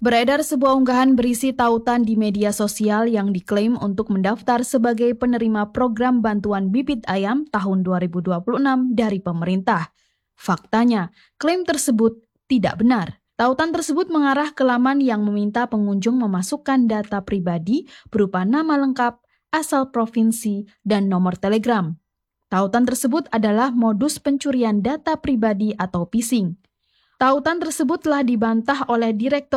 Beredar sebuah unggahan berisi tautan di media sosial yang diklaim untuk mendaftar sebagai penerima program bantuan bibit ayam tahun 2026 dari pemerintah. Faktanya, klaim tersebut tidak benar. Tautan tersebut mengarah ke laman yang meminta pengunjung memasukkan data pribadi berupa nama lengkap, asal provinsi, dan nomor telegram. Tautan tersebut adalah modus pencurian data pribadi atau phishing. Tautan tersebut telah dibantah oleh Direktur